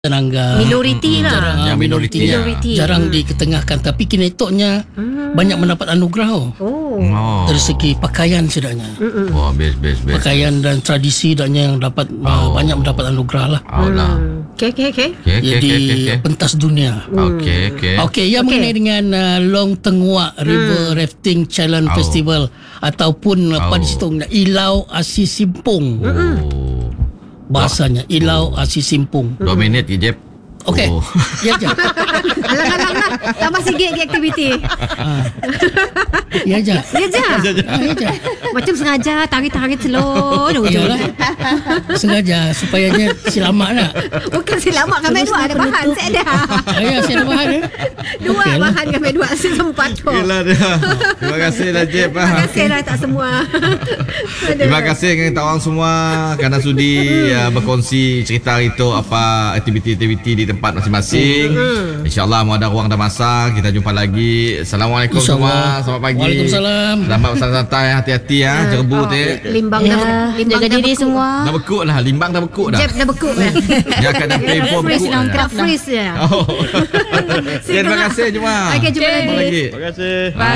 tenaga minoriti lah. jarang, minoriti jarang diketengahkan, tapi kinetoknya banyak mendapat anugerah dari segi pakaian sedaknya. Best. Pakaian dan tradisi sedaknya yang dapat banyak mendapat anugerah lah. Okay. Jadi pentas dunia. Okey, yang mengenai dengan Long Tenguak River Rafting Challenge Festival ataupun apa di situ Ilau Asi Simpung. Bahasanya Ilau Asi Simpung. 2 minit je, Jeb. Okey. Ya je. Alang-alang lah. Tambah sikit aktiviti. Ya je. Ya je. Macam sengaja tarik-tarik slow. Yalah. Sengaja supayanya silamak nak. Bukan silamak, kami dua ada bahan. Saya ada. Ya, saya ada bahan. Dua bahan kami dua. Saya sempat kok. Yelah dah. Terima kasih dah, Jeb. Terima kasih lah tak semua. Terima kasih kepada orang semua kerana sudi berkongsi cerita itu apa aktiviti-aktiviti di tempat masing-masing. InsyaAllah mau ada ruang dan masa kita jumpa lagi. Assalamualaikum semua. Selamat pagi. Waalaikumsalam. Selamat bersantai, hati-hati Jerbu tu. Limbang jaga diri semua. Dah bekuk dah. Limbang dah bekuk dah. Jeb dah bekuk dah. Dia akan dah perform bekuk dah. Dah freeze je. Terima kasih Juma. Okey, jumpa lagi. Terima kasih.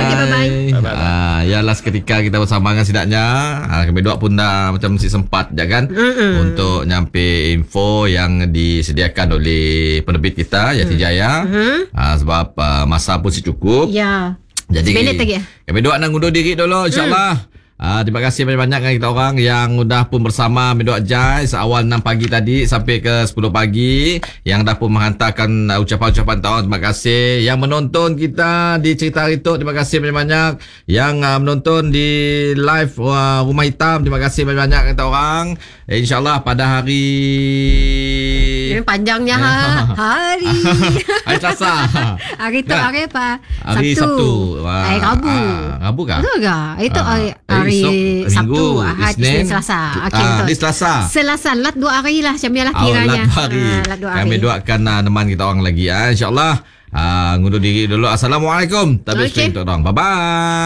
Bye. Yalah seketika kita bersama dengan sidaknya. Kami dua pun dah macam mesti sempat je kan untuk nyampe info yang disediakan oleh penerbit kita Yati Jaya. Sebab masa pun cukup. Ya. Jadi minit lagi. Kami dua nak ngundur diri dulu insyaAllah. Terima kasih banyak-banyak kepada kita orang yang dah pun bersama Medok Jai seawal 6 pagi tadi sampai ke 10 pagi, yang dah pun menghantarkan ucapan-ucapan tahun. Terima kasih yang menonton kita di Cerita Hari Tu. Terima kasih banyak-banyak yang menonton di live Rumah Hitam. Terima kasih banyak-banyak kita orang. InsyaAllah pada hari panjangnya hari Selasa. Hari tu hari apa? Hari Sabtu. Hari Rabu. Rabu kah? Betul ke? Itu hari Sabtu, Ahad, Isnin, Selasa. Okey, betul. Di Selasa. Lat 2 hari lah macam lah kiranya. Lat 2 hari. Kami doakan teman kita orang lagi. InsyaAllah. Ngundur diri dulu. Assalamualaikum. Tapi stream tu orang. Bye-bye.